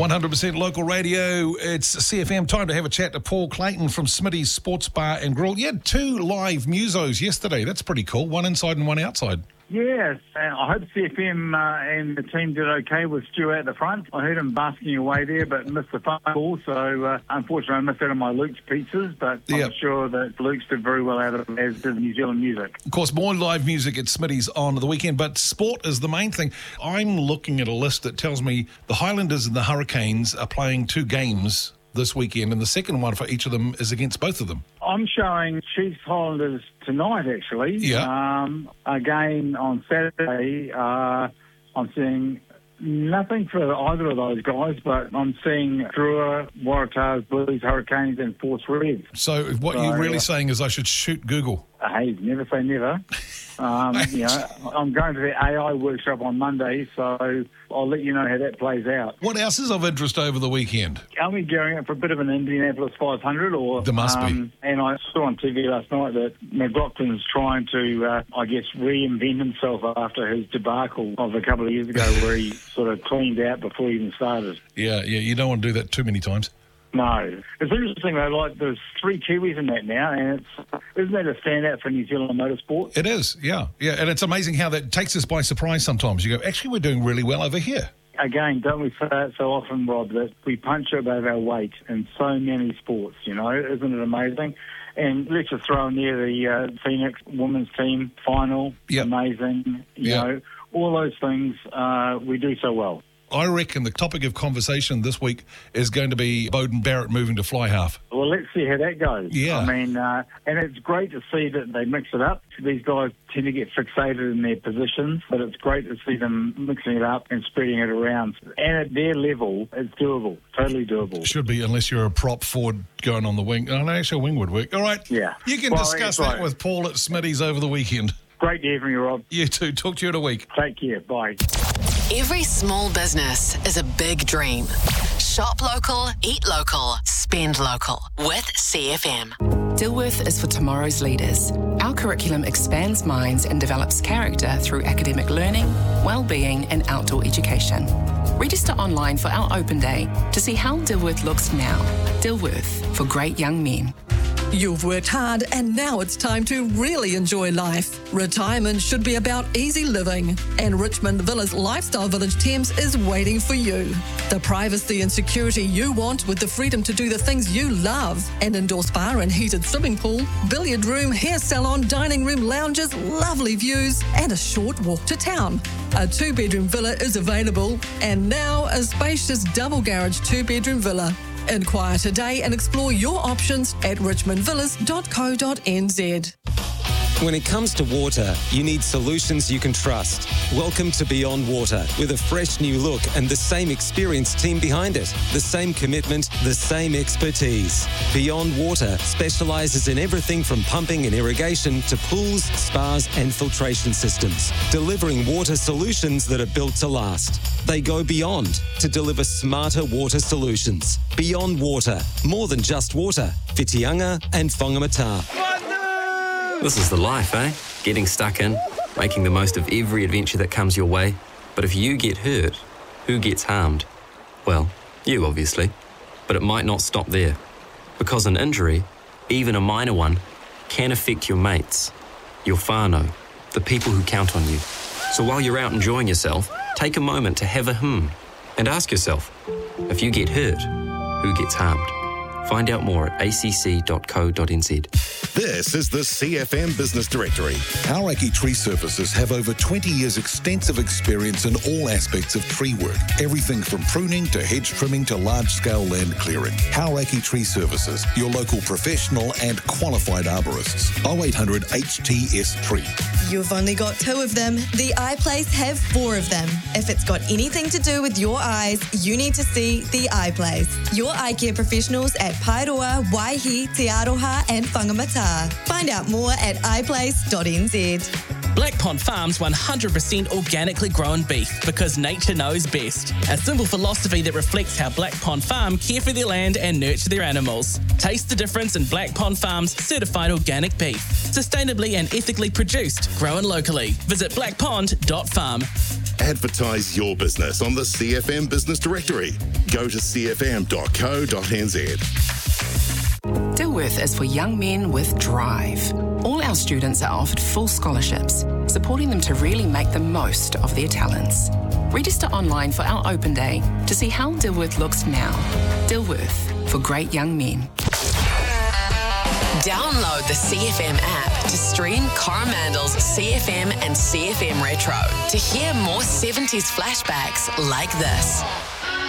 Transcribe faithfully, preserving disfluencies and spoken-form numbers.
one hundred percent local radio. It's C F M. Time to have a chat to Paul Clayton from Smitty's Sports Bar and Grill. You had two live musos yesterday. That's pretty cool. One inside and one outside. Yes, and I hope C F M uh, and the team did okay with Stu at the front. I heard him basking away there, but missed the phone call. So, uh, unfortunately, I missed out on my Luke's pizzas, but Yep. I'm sure that Luke's did very well out of it, as did New Zealand music. Of course, more live music at Smitty's on the weekend, but sport is the main thing. I'm looking at a list that tells me the Highlanders and the Hurricanes are playing two games this weekend, and the second one for each of them is against both of them. I'm showing Chiefs Highlanders tonight, actually. Yeah. Um, again, on Saturday, uh, I'm seeing nothing for either of those guys, but I'm seeing Drua, Waratahs, Blues, Hurricanes, and Force Reds. So what So, you're really uh, saying is I should shoot Google. Hey, never say never. Um, you know, I'm going to the A I workshop on Monday, so I'll let you know how that plays out. What else is of interest over the weekend? Are we gearing up for a bit of an Indianapolis five hundred? Or There must be. um, And I saw on T V last night that McLaughlin's trying to, uh, I guess, reinvent himself after his debacle of a couple of years ago where he sort of cleaned out before he even started. Yeah, yeah, you don't want to do that too many times. No. It's interesting, though, like, there's three Kiwis in that now, and it's, isn't that a standout for New Zealand motorsport? It is, yeah, yeah, and it's amazing how that takes us by surprise sometimes. You go, actually, we're doing really well over here. Again, don't we say it so often, Rob, that we punch above our weight in so many sports, you know? Isn't it amazing? And let's just throw in there the uh, Phoenix women's team final. Yep. Amazing. You Yep. know, all those things uh, we do so well. I reckon the topic of conversation this week is going to be Bowden Barrett moving to fly half. Well, let's see how that goes. Yeah. I mean, uh, and it's great to see that they mix it up. These guys tend to get fixated in their positions, but it's great to see them mixing it up and spreading it around. And at their level, it's doable, totally doable. Should be, unless you're a prop forward going on the wing. Oh, no, actually, a wing would work. All right. Yeah. You can Well, discuss that's that right. with Paul at Smitty's over the weekend. Great to hear from you, Rob. You too. Talk to you in a week. Take care. Bye. Every small business is a big dream. Shop local, eat local, spend local with C F M. Dilworth is for tomorrow's leaders. Our curriculum expands minds and develops character through academic learning, well-being and outdoor education. Register online for our open day to see how Dilworth looks now. Dilworth, for great young men. You've worked hard and now it's time to really enjoy life. Retirement should be about easy living, and Richmond Villas Lifestyle Village Thames is waiting for you. The privacy and security you want with the freedom to do the things you love. An indoor spa and heated swimming pool, billiard room, hair salon, dining room, lounges, lovely views and a short walk to town. A two-bedroom villa is available, and now a spacious double garage two-bedroom villa. Inquire today and explore your options at richmond villas dot co dot n z. When it comes to water, you need solutions you can trust. Welcome to Beyond Water, with a fresh new look and the same experienced team behind it. The same commitment, the same expertise. Beyond Water specialises in everything from pumping and irrigation to pools, spas and filtration systems, delivering water solutions that are built to last. They go beyond to deliver smarter water solutions. Beyond Water, more than just water. Whitianga and Whangamata. This is the life, eh? Getting stuck in, making the most of every adventure that comes your way. But if you get hurt, who gets harmed? Well, you obviously. But it might not stop there. Because an injury, even a minor one, can affect your mates, your whānau, the people who count on you. So while you're out enjoying yourself, take a moment to have a hmm and ask yourself, if you get hurt, who gets harmed? Find out more at a c c dot co dot n z. This is the C F M Business Directory. Hauraki Tree Services have over twenty years extensive experience in all aspects of tree work. Everything from pruning to hedge trimming to large-scale land clearing. Hauraki Tree Services, your local professional and qualified arborists. oh eight hundred H T S Tree. You've only got two of them. The Eye Place have four of them. If it's got anything to do with your eyes, you need to see The Eye Place. Your eye care professionals at Paeroa, Waihi, Te Aroha and Whangamata. Find out more at i place dot n z. Black Pond Farms one hundred percent organically grown beef, because nature knows best. A simple philosophy that reflects how Black Pond Farm care for their land and nurture their animals. Taste the difference in Black Pond Farm's certified organic beef. Sustainably and ethically produced, grown locally. Visit black pond dot farm. Advertise your business on the C F M Business Directory. Go to c f m dot co dot n z. Dilworth is for young men with drive. All our students are offered full scholarships, supporting them to really make the most of their talents. Register online for our open day to see how Dilworth looks now. Dilworth, for great young men. Download the C F M app to stream Coromandel's C F M and C F M Retro to hear more seventies flashbacks like this.